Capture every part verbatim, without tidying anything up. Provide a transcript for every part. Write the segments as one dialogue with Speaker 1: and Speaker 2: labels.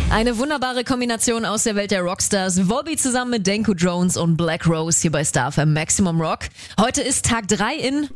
Speaker 1: Eine wunderbare Kombination aus der Welt der Rockstars. Volbeat zusammen mit Danko Jones und Black Rose hier bei Star F M Maximum Rock. Heute ist Tag drei in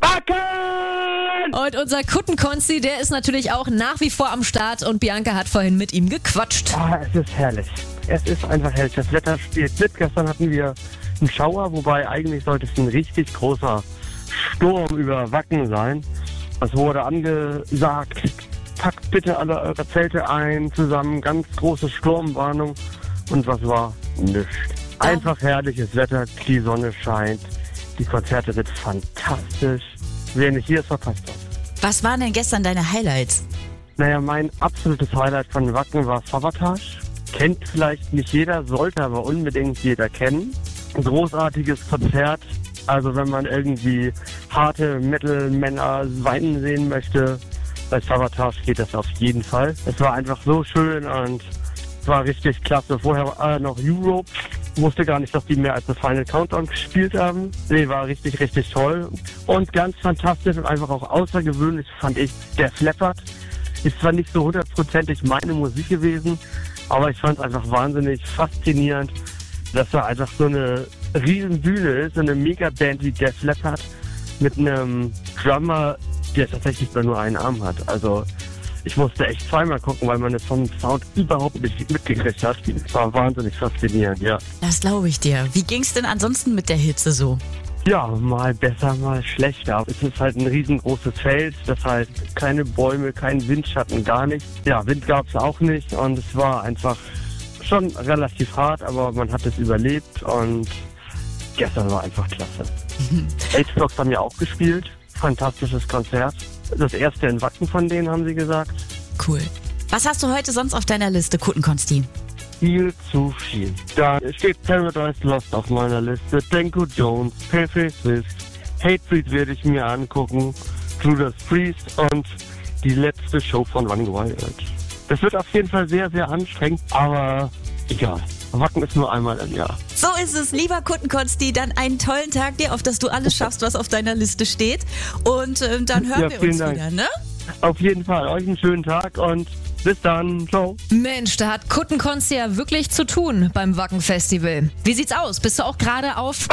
Speaker 1: Wacken! Und unser Kuttenkonsti, der ist natürlich auch nach wie vor am Start und Bianca hat vorhin mit ihm gequatscht.
Speaker 2: Ah, es ist herrlich. Es ist einfach herrlich. Das Wetter spielt mit. Gestern hatten wir einen Schauer, wobei eigentlich sollte es ein richtig großer Sturm über Wacken sein. Es wurde angesagt, packt bitte alle eure Zelte ein, zusammen, ganz große Sturmwarnung. Und was war? Nichts. Einfach herrliches Wetter, die Sonne scheint, die Konzerte sind fantastisch. Wer nicht hier ist, verpasst das.
Speaker 3: Was waren denn gestern deine Highlights?
Speaker 2: Naja, mein absolutes Highlight von Wacken war Savatage. Kennt vielleicht nicht jeder, sollte aber unbedingt jeder kennen. Ein großartiges Konzert. Also wenn man irgendwie harte Metal-Männer weinen sehen möchte, bei Savatage geht das auf jeden Fall. Es war einfach so schön und es war richtig klasse. Vorher äh, noch Europe. Wusste gar nicht, dass die mehr als das Final Countdown gespielt haben. Nee, war richtig, richtig toll. Und ganz fantastisch und einfach auch außergewöhnlich fand ich Def Leppard. Ist zwar nicht so hundertprozentig meine Musik gewesen, aber ich fand es einfach wahnsinnig faszinierend, dass da einfach so eine riesen Bühne ist, so eine Megaband wie Def Leppard mit einem Drummer, der tatsächlich nur einen Arm hat. Also ich musste echt zweimal gucken, weil man es vom Sound überhaupt nicht mitgekriegt hat. Es war wahnsinnig faszinierend, ja.
Speaker 3: Das glaube ich dir. Wie ging's denn ansonsten mit der Hitze so?
Speaker 2: Ja, mal besser, mal schlechter. Es ist halt ein riesengroßes Feld, das heißt keine Bäume, kein Windschatten, gar nichts. Ja, Wind gab es auch nicht und es war einfach schon relativ hart, aber man hat es überlebt und gestern war einfach klasse. H-Blocks haben ja auch gespielt, fantastisches Konzert. Das erste in Wacken von denen, haben sie gesagt.
Speaker 3: Cool. Was hast du heute sonst auf deiner Liste, Kuttenkonsti?
Speaker 2: Viel zu viel. Da steht Paradise Lost auf meiner Liste, Danko Jones, Pale-Face Swift, Hatebreed werde ich mir angucken, Judas Priest und die letzte Show von Running Wild. Das wird auf jeden Fall sehr, sehr anstrengend, aber egal. Wacken ist nur einmal im Jahr.
Speaker 3: So ist es, lieber Kuttenkonsti. Dann einen tollen Tag dir, auf dass du alles schaffst, was auf deiner Liste steht. Und äh, dann hören
Speaker 2: ja,
Speaker 3: wir uns
Speaker 2: Dank.
Speaker 3: wieder, ne?
Speaker 2: Auf jeden Fall. Euch einen schönen Tag und bis dann. Ciao.
Speaker 1: Mensch, da hat Kuttenkonsti ja wirklich zu tun beim Wacken-Festival. Wie sieht's aus? Bist du auch gerade auf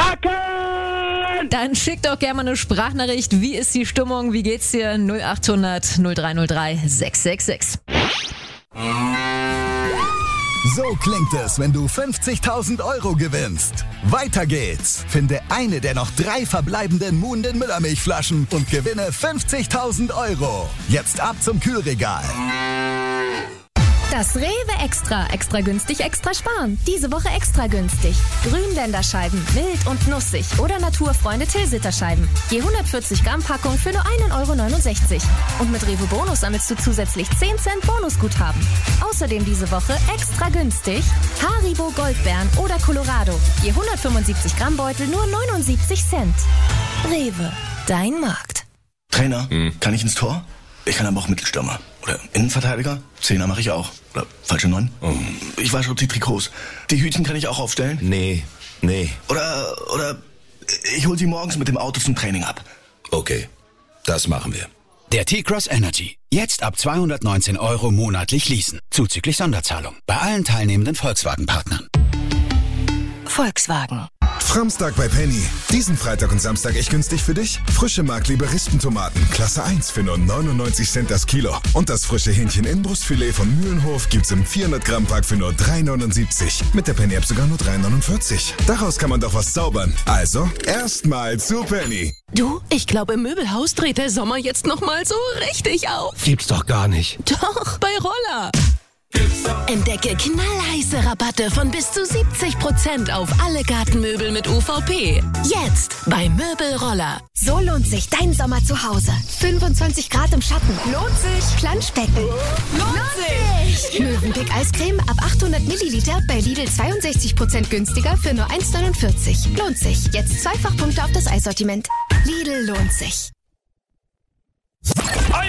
Speaker 2: Wacken?
Speaker 1: Dann schick doch gerne mal eine Sprachnachricht. Wie ist die Stimmung? Wie geht's dir? null acht hundert null drei null drei sechs sechs sechs.
Speaker 4: So klingt es, wenn du fünfzigtausend Euro gewinnst. Weiter geht's. Finde eine der noch drei verbleibenden Moon den Müllermilchflaschen und gewinne fünfzigtausend Euro. Jetzt ab zum Kühlregal.
Speaker 5: Das Rewe Extra. Extra günstig, extra sparen. Diese Woche extra günstig. Grünländerscheiben, mild und nussig oder Naturfreunde Tilsiterscheiben. Je hundertvierzig Gramm Packung für nur ein Euro neunundsechzig. Und mit Rewe Bonus sammelst du zusätzlich zehn Cent Bonusguthaben. Außerdem diese Woche extra günstig Haribo Goldbeeren oder Colorado. Je hundertfünfundsiebzig Gramm Beutel nur neunundsiebzig Cent. Rewe, dein Markt.
Speaker 6: Trainer, hm. kann ich ins Tor? Ich kann aber auch Mittelstürmer. Oder Innenverteidiger? Zehner mache ich auch. Oder falsche Neun? Oh. Ich wasche die Trikots. Die Hütchen kann ich auch aufstellen?
Speaker 7: Nee, nee.
Speaker 6: Oder, oder ich hole sie morgens mit dem Auto zum Training ab.
Speaker 7: Okay, das machen wir.
Speaker 8: Der T-Cross Energy. Jetzt ab zweihundertneunzehn Euro monatlich leasen. Zuzüglich Sonderzahlung. Bei allen teilnehmenden Volkswagen-Partnern.
Speaker 5: Volkswagen.
Speaker 4: Framstag bei Penny. Diesen Freitag und Samstag echt günstig für dich. Frische Markliebe Rispentomaten, Klasse eins für nur neunundneunzig Cent das Kilo. Und das frische Hähnchen Inbrustfilet von Mühlenhof gibt's im vierhundert Gramm Pack für nur drei neunundsiebzig. Mit der Penny App sogar nur drei neunundvierzig. Daraus kann man doch was zaubern. Also, erstmal zu Penny.
Speaker 9: Du, ich glaube, im Möbelhaus dreht der Sommer jetzt nochmal so richtig auf.
Speaker 7: Gibt's doch gar nicht.
Speaker 9: Doch, bei Roller. Entdecke knallheiße Rabatte von bis zu siebzig Prozent auf alle Gartenmöbel mit U V P. Jetzt bei Möbelroller.
Speaker 5: So lohnt sich dein Sommer zu Hause. fünfundzwanzig Grad im Schatten. Lohnt sich. Planschbecken.
Speaker 9: Lohnt, lohnt sich.
Speaker 5: Mövenpick Eiscreme ab achthundert Milliliter bei Lidl zweiundsechzig Prozent günstiger für nur eins neunundvierzig. Lohnt sich. Jetzt Zweifachpunkte auf das Eissortiment. Lidl lohnt sich.